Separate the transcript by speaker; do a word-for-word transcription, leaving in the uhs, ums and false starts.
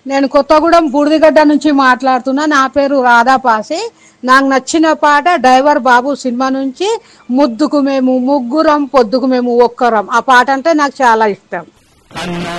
Speaker 1: నేను కొత్తగూడెం బూడిదిగడ్డ నుంచి మాట్లాడుతున్నా. నా పేరు రాధాపాసి. నాకు నచ్చిన పాట డ్రైవర్ బాబు సినిమా నుంచి ముద్దుకు మేము ముగ్గురం పొద్దుకు మేము ఒక్కరం. ఆ పాట అంటే నాకు చాలా ఇష్టం.